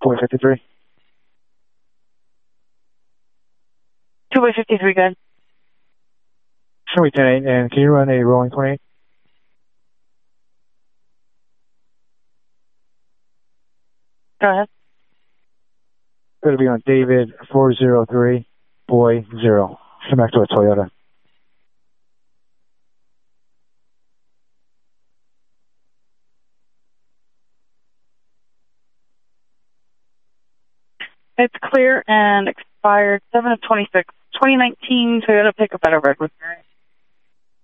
Boy 53. 2-by-53, good. Show me 10-8, and can you run a rolling 28? Go ahead. It'll be on David 403, boy 0. Come back to a Toyota. It's clear and expired 7 of 26. 2019 Toyota pickup at a Redwood variant.